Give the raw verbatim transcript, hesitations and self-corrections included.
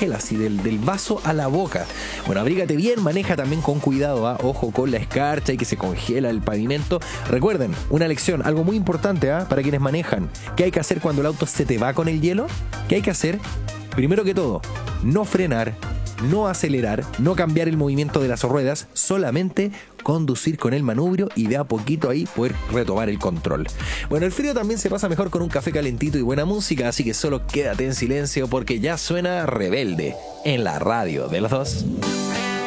congela así del, del vaso a la boca. Bueno, abrígate bien, maneja también con cuidado, ¿ah? Ojo con la escarcha y que se congela el pavimento. Recuerden, una lección, algo muy importante, ¿ah? Para quienes manejan. ¿Qué hay que hacer cuando el auto se te va con el hielo? ¿Qué hay que hacer? Primero que todo, no frenar, no acelerar, no cambiar el movimiento de las ruedas, solamente conducir con el manubrio y de a poquito ahí poder retomar el control. Bueno, el frío también se pasa mejor con un café calentito y buena música, así que solo quédate en silencio porque ya suena Rebelde en la radio de los dos.